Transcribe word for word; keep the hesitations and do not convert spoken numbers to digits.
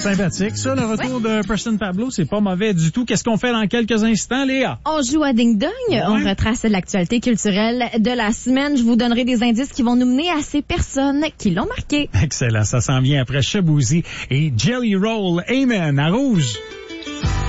Sympathique, ça, le retour ouais. de Preston Pablo. C'est pas mauvais du tout. Qu'est-ce qu'on fait dans quelques instants, Léa? On joue à Ding Dong. Ouais. On retrace l'actualité culturelle de la semaine. Je vous donnerai des indices qui vont nous mener à ces personnes qui l'ont marqué. Excellent. Ça s'en vient après Shaboozey et Jelly Roll. Amen à Rouge.